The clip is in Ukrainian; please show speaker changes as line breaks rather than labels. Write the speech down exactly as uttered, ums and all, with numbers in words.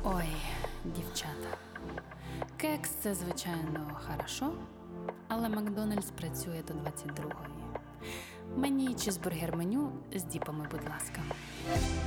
Ой, дівчата. Кекс – це, звичайно, хорошо, але Макдональдс працює до двадцять другої. Мені чизбургер меню з діпами, будь ласка.